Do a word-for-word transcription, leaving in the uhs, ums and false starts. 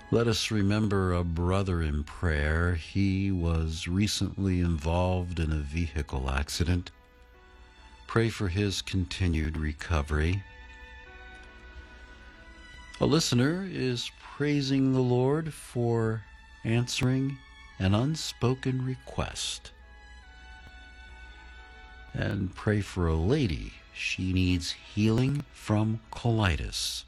Let us remember a brother in prayer. He was recently involved in a vehicle accident. Pray for his continued recovery. A listener is praising the Lord for answering an unspoken request. And pray for a lady. She needs healing from colitis.